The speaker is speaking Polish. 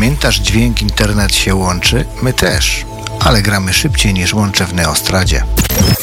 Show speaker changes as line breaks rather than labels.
Pamiętasz dźwięk internet się łączy? My też, ale gramy szybciej niż łącze w Neostradzie.